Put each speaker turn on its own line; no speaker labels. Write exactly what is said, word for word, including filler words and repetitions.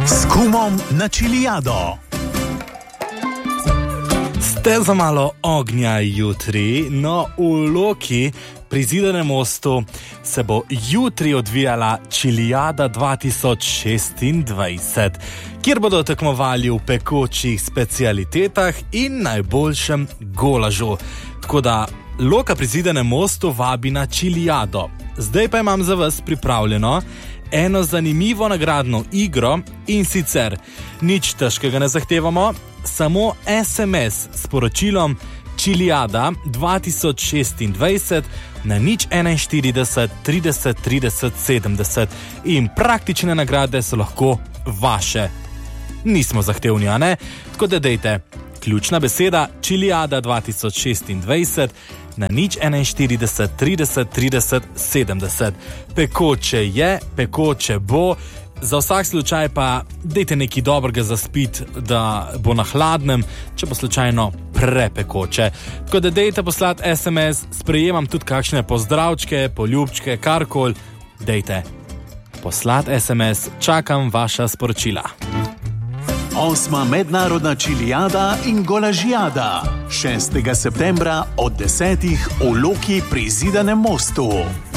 S kumom na Čilijado.
Ste za malo ognja jutri, no v Loki pri Zidanem mostu se bo jutri odvijala Čilijada dva tisoč šestindvajset, kjer bodo tekmovali v pekočih specialitetah in najboljšem golažu. Tako da Loka pri Zidanem mostu vabi na Čilijado. Zdaj pa imam za vas pripravljeno eno zanimivo nagradno igro, in sicer nič težkega ne zahtevamo, samo es em es s poročilom Čilijada dva tisoč šestindvajset na nič enainštirideset trideset trideset sedemdeset in praktične nagrade so lahko vaše. Nismo zahtevni, a ne? Tako da dejte, ključna beseda Čilijada dva tisoč šestindvajset na nič enainštirideset trideset trideset sedemdeset. Pekoče je, pekoče bo, za vsak slučaj pa dejte nekaj dobrega za spit, da bo na hladnem, če bo slučajno prepekoče. Tako da dejte poslati es em es, sprejemam tudi kakšne pozdravčke, poljubčke, karkoli. Dejte poslati es em es, čakam vaša sporočila.
Osma mednarodna Čilijada in golažijada. šestega septembra od desetih v Loki pri Zidanem mostu.